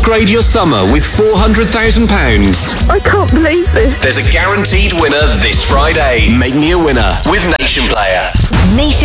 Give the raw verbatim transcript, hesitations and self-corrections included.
Upgrade your summer with four hundred thousand pounds. I can't believe this. There's a guaranteed winner this Friday. Make me a winner with Nation Player. Nation